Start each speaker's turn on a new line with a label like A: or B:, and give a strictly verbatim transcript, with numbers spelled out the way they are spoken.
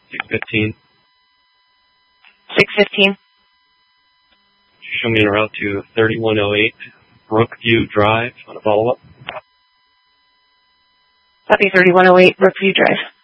A: six fifteen.
B: six fifteen.
A: Show me en route to thirty-one oh eight Brookview Drive on a follow-up.
B: Copy thirty-one oh eight Brookview Drive.